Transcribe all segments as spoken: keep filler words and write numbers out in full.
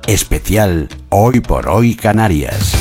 Especial Hoy por Hoy Canarias.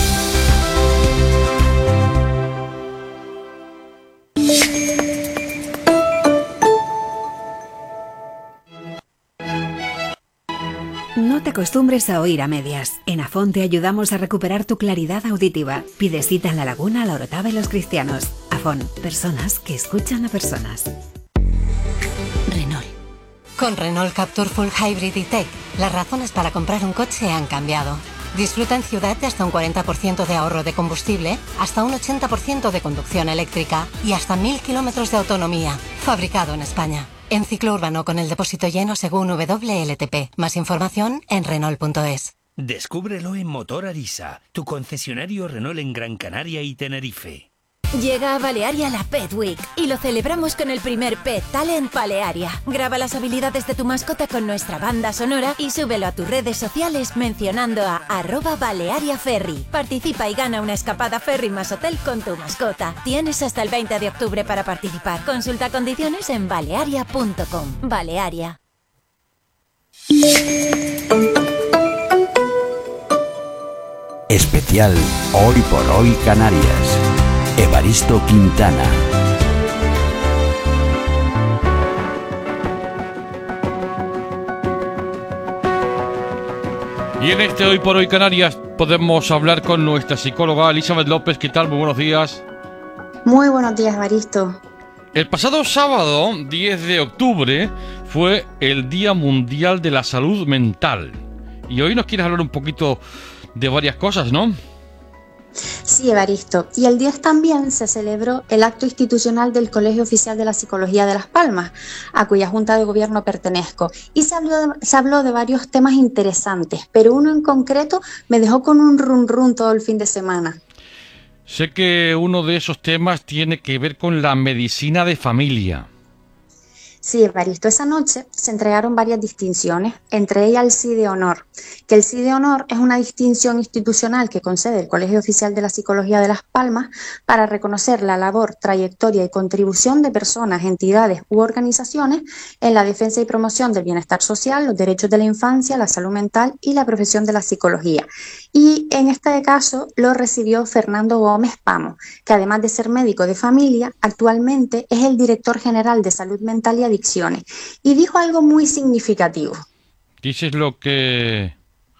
No te acostumbres a oír a medias. En Afón te ayudamos a recuperar tu claridad auditiva. Pide cita en La Laguna, La Orotava y Los Cristianos. Afón, personas que escuchan a personas. Renault. Con Renault Captur Full Hybrid E-Tech, las razones para comprar un coche han cambiado. Disfruta en ciudad de hasta un cuarenta por ciento de ahorro de combustible, hasta un ochenta por ciento de conducción eléctrica y hasta mil kilómetros de autonomía. Fabricado en España. En ciclo urbano con el depósito lleno según W L T P. Más información en Renault punto es. Descúbrelo en Motor Arisa, tu concesionario Renault en Gran Canaria y Tenerife. Llega a Balearia la Pet Week y lo celebramos con el primer Pet Talent Balearia. Graba las habilidades de tu mascota con nuestra banda sonora y súbelo a tus redes sociales mencionando a arroba Balearia Ferry. Participa y gana una escapada ferry más hotel con tu mascota. Tienes hasta el veinte de octubre para participar. Consulta condiciones en balearia punto com. Balearia. Especial Hoy por Hoy Canarias. Evaristo Quintana. Y en este Hoy por Hoy Canarias podemos hablar con nuestra psicóloga Elizabeth López. ¿Qué tal? Muy buenos días. Muy buenos días, Evaristo. El pasado sábado, diez de octubre, fue el Día Mundial de la Salud Mental. Y hoy nos quieres hablar un poquito de varias cosas, ¿no? Sí, Evaristo. Y el diez también se celebró el acto institucional del Colegio Oficial de la Psicología de Las Palmas, a cuya Junta de Gobierno pertenezco. Y se habló de, se habló de varios temas interesantes, pero uno en concreto me dejó con un run run todo el fin de semana. Sé que uno de esos temas tiene que ver con la medicina de familia. Sí, Evaristo, esa noche se entregaron varias distinciones, entre ellas el S I de Honor, que el S I de Honor es una distinción institucional que concede el Colegio Oficial de la Psicología de Las Palmas para reconocer la labor, trayectoria y contribución de personas, entidades u organizaciones en la defensa y promoción del bienestar social, los derechos de la infancia, la salud mental y la profesión de la psicología. Y en este caso lo recibió Fernando Gómez Pamo, que además de ser médico de familia, actualmente es el director general de Salud Mental y Adicciones, y dijo algo muy significativo. Dices lo que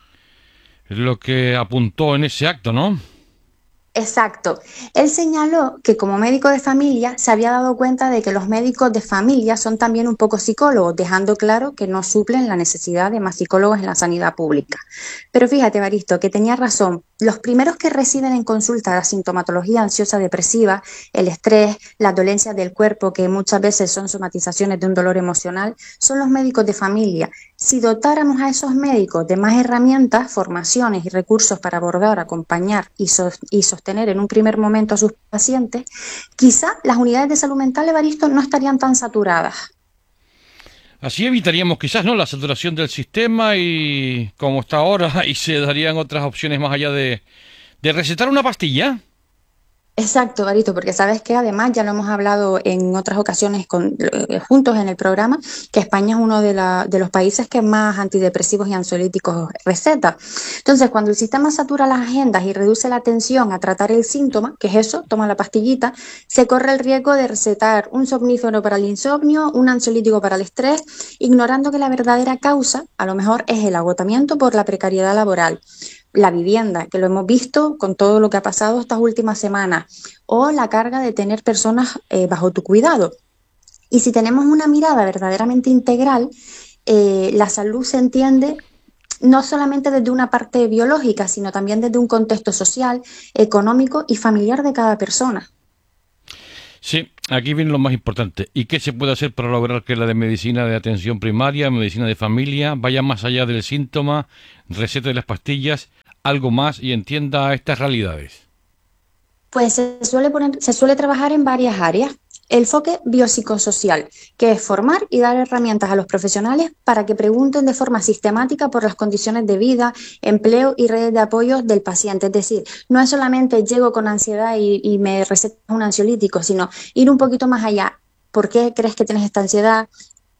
lo que apuntó en ese acto, ¿no? Exacto. Él señaló que como médico de familia se había dado cuenta de que los médicos de familia son también un poco psicólogos, dejando claro que no suplen la necesidad de más psicólogos en la sanidad pública. Pero fíjate, Evaristo, que tenía razón. Los primeros que reciben en consulta la sintomatología ansiosa depresiva, el estrés, las dolencias del cuerpo, que muchas veces son somatizaciones de un dolor emocional, son los médicos de familia. Si dotáramos a esos médicos de más herramientas, formaciones y recursos para abordar, acompañar y, so y sostener en un primer momento a sus pacientes, quizá las unidades de salud mental, Evaristo, no estarían tan saturadas. Así evitaríamos quizás, ¿no?, la saturación del sistema y como está ahora, y se darían otras opciones más allá de, de recetar una pastilla. Exacto, Evaristo, porque sabes que además ya lo hemos hablado en otras ocasiones con, eh, juntos en el programa, que España es uno de, la, de los países que más antidepresivos y ansiolíticos receta. Entonces, cuando el sistema satura las agendas y reduce la atención a tratar el síntoma, que es eso, toma la pastillita, se corre el riesgo de recetar un somnífero para el insomnio, un ansiolítico para el estrés, ignorando que la verdadera causa a lo mejor es el agotamiento por la precariedad laboral, la vivienda, que lo hemos visto con todo lo que ha pasado estas últimas semanas, o la carga de tener personas eh, bajo tu cuidado. Y si tenemos una mirada verdaderamente integral, eh, la salud se entiende no solamente desde una parte biológica, sino también desde un contexto social, económico y familiar de cada persona. Sí, aquí viene lo más importante. ¿Y qué se puede hacer para lograr que la de medicina de atención primaria, medicina de familia, vaya más allá del síntoma, receta de las pastillas, algo más y entienda estas realidades? Pues se suele poner, se suele trabajar en varias áreas. El enfoque biopsicosocial, que es formar y dar herramientas a los profesionales para que pregunten de forma sistemática por las condiciones de vida, empleo y redes de apoyo del paciente. Es decir, no es solamente llego con ansiedad y, y me recetas un ansiolítico, sino ir un poquito más allá. ¿Por qué crees que tienes esta ansiedad?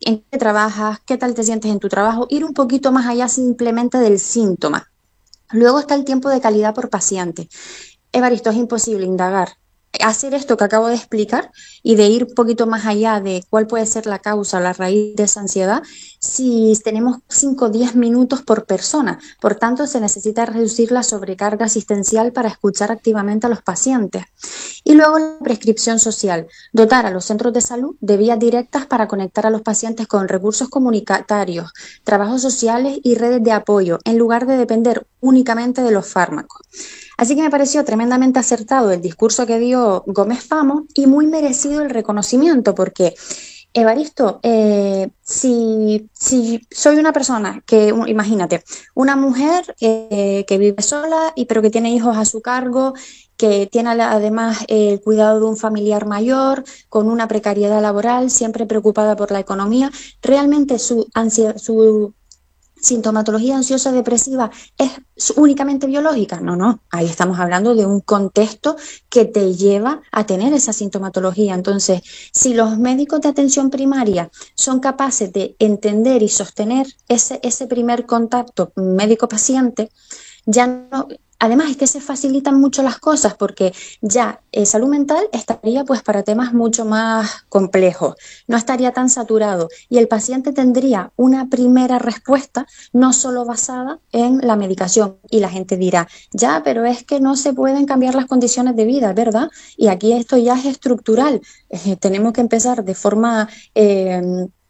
en qué trabajas, qué tal te sientes en tu trabajo, ir un poquito más allá simplemente del síntoma. Luego está el tiempo de calidad por paciente. Evaristo, es imposible indagar, hacer esto que acabo de explicar y de ir un poquito más allá de cuál puede ser la causa, la raíz de esa ansiedad, si tenemos cinco o diez minutos por persona. Por tanto, se necesita reducir la sobrecarga asistencial para escuchar activamente a los pacientes. Y luego la prescripción social, dotar a los centros de salud de vías directas para conectar a los pacientes con recursos comunitarios, trabajos sociales y redes de apoyo, en lugar de depender únicamente de los fármacos. Así que me pareció tremendamente acertado el discurso que dio Gómez Famos y muy merecido el reconocimiento, porque Evaristo, eh, si, si soy una persona que, imagínate, una mujer eh, que vive sola y pero que tiene hijos a su cargo, que tiene además el cuidado de un familiar mayor, con una precariedad laboral, siempre preocupada por la economía, realmente su ansiedad, su sintomatología ansiosa depresiva es únicamente biológica. No, no, ahí estamos hablando de un contexto que te lleva a tener esa sintomatología. Entonces, si los médicos de atención primaria son capaces de entender y sostener ese, ese primer contacto médico-paciente, ya no... Además es que se facilitan mucho las cosas porque ya eh, salud mental estaría pues para temas mucho más complejos, no estaría tan saturado y el paciente tendría una primera respuesta no solo basada en la medicación y la gente dirá, ya, pero es que no se pueden cambiar las condiciones de vida, ¿verdad? Y aquí esto ya es estructural, eh, tenemos que empezar de forma eh,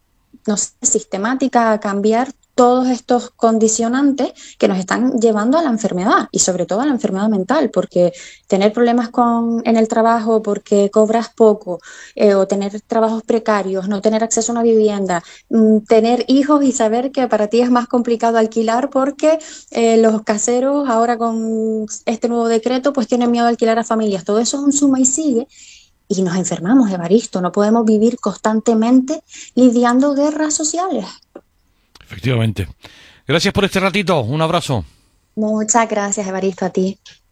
no sé, sistemática a cambiar todos estos condicionantes que nos están llevando a la enfermedad y sobre todo a la enfermedad mental, porque tener problemas con, en el trabajo porque cobras poco eh, o tener trabajos precarios, no tener acceso a una vivienda, mmm, tener hijos y saber que para ti es más complicado alquilar porque eh, los caseros ahora con este nuevo decreto pues tienen miedo a alquilar a familias, todo eso es un suma y sigue. Y nos enfermamos, Evaristo, no podemos vivir constantemente lidiando guerras sociales. Efectivamente. Gracias por este ratito. Un abrazo. Muchas gracias, Evaristo, a ti.